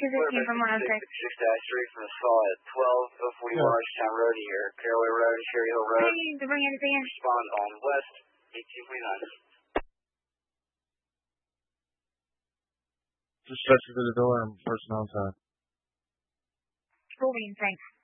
because it came from 106. 6-3 from the saw at 12:41 Archtown Road here. Caraway Road and Cherry Hill Road. Hey, to bring anything in? Respond on West 1829. Just stretch it to the door and person outside. Cool beans, thanks.